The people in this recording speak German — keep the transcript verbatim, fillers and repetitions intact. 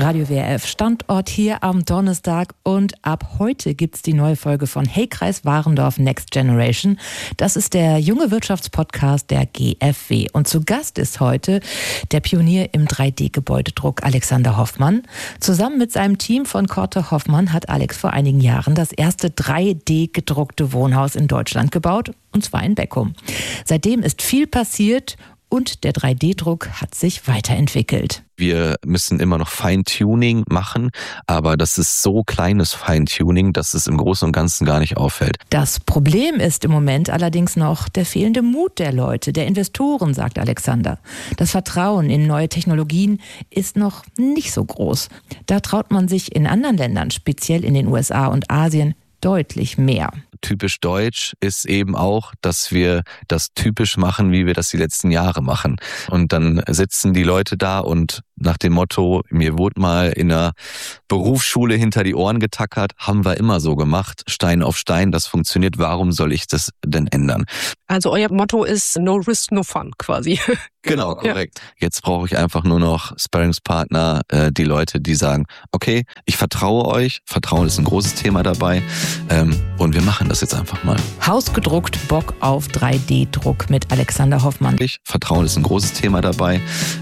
Radio W R F Standort hier am Donnerstag und ab heute gibt's die neue Folge von Hey Kreis Warendorf Next Generation. Das ist der junge Wirtschaftspodcast der G F W und zu Gast ist heute der Pionier im drei D-Gebäudedruck Alexander Hoffmann. Zusammen mit seinem Team von Korte Hoffmann hat Alex vor einigen Jahren das erste drei D-gedruckte Wohnhaus in Deutschland gebaut, und zwar in Beckum. Seitdem ist viel passiert und der drei D-Druck hat sich weiterentwickelt. Wir müssen immer noch Feintuning machen, aber das ist so kleines Feintuning, dass es im Großen und Ganzen gar nicht auffällt. Das Problem ist im Moment allerdings noch der fehlende Mut der Leute, der Investoren, sagt Alexander. Das Vertrauen in neue Technologien ist noch nicht so groß. Da traut man sich in anderen Ländern, speziell in den U S A und Asien, deutlich mehr. Typisch deutsch ist eben auch, dass wir das typisch machen, wie wir das die letzten Jahre machen. Und dann sitzen die Leute da und nach dem Motto, mir wurde mal in der Berufsschule hinter die Ohren getackert, haben wir immer so gemacht, Stein auf Stein, das funktioniert, warum soll ich das denn ändern? Also euer Motto ist no risk, no fun quasi. Genau, korrekt. Ja. Jetzt brauche ich einfach nur noch Sparringspartner, äh, die Leute, die sagen, okay, ich vertraue euch, Vertrauen ist ein großes Thema dabei ähm, und wir machen das jetzt einfach mal. Hausgedruckt, Bock auf drei D-Druck mit Alexander Hoffmann. Vertrauen ist ein großes Thema dabei